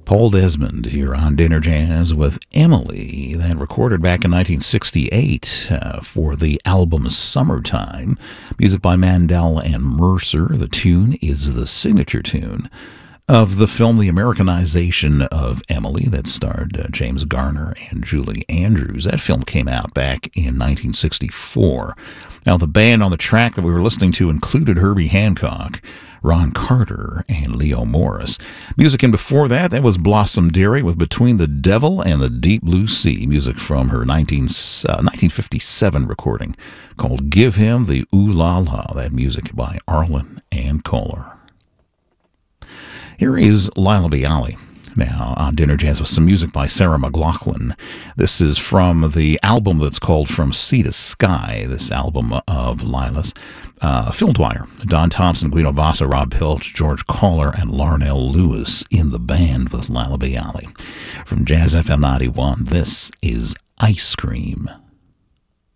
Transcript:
Paul Desmond here on Dinner Jazz with Emily, that recorded back in 1968 for the album Summertime. Music by Mandel and Mercer. The tune is the signature tune of the film The Americanization of Emily that starred James Garner and Julie Andrews. That film came out back in 1964. Now, the band on the track that we were listening to included Herbie Hancock, Ron Carter, and Leo Morris. Music in before that was Blossom Dearie with Between the Devil and the Deep Blue Sea, music from her 1957 recording called Give Him the Ooh La La, that music by Arlen and Kohler. Here is Laila Biali now on Dinner Jazz with some music by Sarah McLachlan. This is from the album that's called From Sea to Sky, this album of Laila's. Phil Dwyer, Don Thompson, Guido Bassa, Rob Pilch, George Kohler, and Larnell Lewis in the band with Laila Biali. From Jazz FM 91, this is Ice Cream.